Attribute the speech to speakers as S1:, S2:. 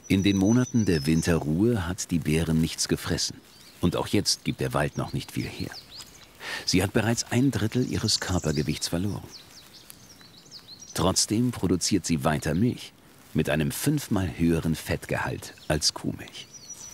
S1: In den Monaten der Winterruhe hat die Bärin nichts gefressen. Und auch jetzt gibt der Wald noch nicht viel her. Sie hat bereits 1/3 ihres Körpergewichts verloren. Trotzdem produziert sie weiter Milch mit einem 5-mal höheren Fettgehalt als Kuhmilch.